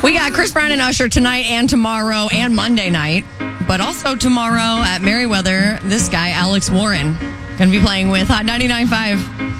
We got Chris Brown and Usher tonight and tomorrow and Monday night. But also tomorrow at Merriweather, this guy, Alex Warren, going to be playing with Hot 99.5.